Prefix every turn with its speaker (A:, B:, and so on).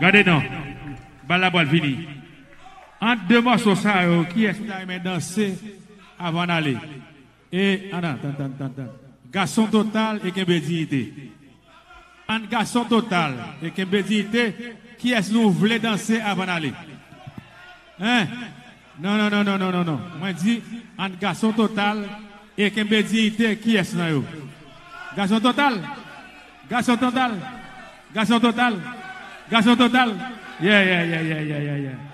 A: Regardez non. La balle fini. En deux morceaux ça, qui est-ce qui a danser avant d'aller? Et, attends. Garçon total et qu'un dignité. Un garçon total et qu'un dignité, qui est-ce que nous voulons danser avant d'aller? Hein? Non. Moi, je dis, un garçon total et qu'un dignité, qui est-ce que nous? Garçon total. Yeah.